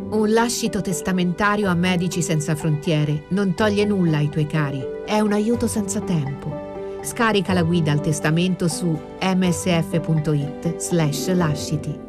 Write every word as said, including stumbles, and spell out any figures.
Un lascito testamentario a Medici Senza Frontiere non toglie nulla ai tuoi cari, è un aiuto senza tempo. Scarica la guida al testamento su m s f punto i t slash lasciti.